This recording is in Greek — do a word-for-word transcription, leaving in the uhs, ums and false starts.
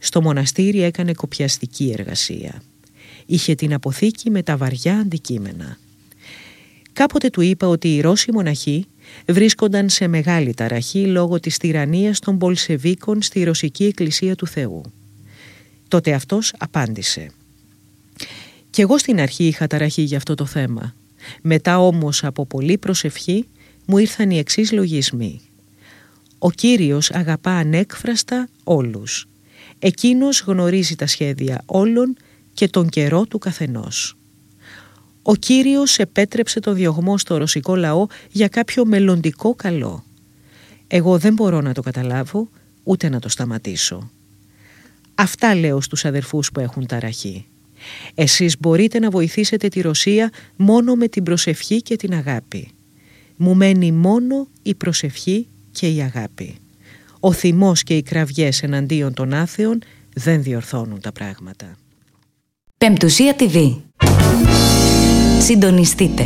Στο μοναστήρι έκανε κοπιαστική εργασία. Είχε την αποθήκη με τα βαριά αντικείμενα. Κάποτε του είπα ότι οι Ρώσοι μοναχοί βρίσκονταν σε μεγάλη ταραχή λόγω της τυραννίας των Μπολσεβίκων στη Ρωσική Εκκλησία του Θεού. Τότε αυτός απάντησε: «Κι εγώ στην αρχή είχα ταραχή για αυτό το θέμα. Μετά όμως από πολλή προσευχή μου ήρθαν οι εξής λογισμοί. Ο Κύριος αγαπά ανέκφραστα όλους. Εκείνος γνωρίζει τα σχέδια όλων και τον καιρό του καθενός. Ο Κύριος επέτρεψε το διωγμό στο ρωσικό λαό για κάποιο μελλοντικό καλό. Εγώ δεν μπορώ να το καταλάβω ούτε να το σταματήσω. Αυτά λέω στους αδερφούς που έχουν ταραχή. Εσείς μπορείτε να βοηθήσετε τη Ρωσία μόνο με την προσευχή και την αγάπη. Μου μένει μόνο η προσευχή και η αγάπη. Ο θυμός και οι κραυγές εναντίον των άθεων δεν διορθώνουν τα πράγματα». Πεμπτουσία τι βι. Συντονιστείτε.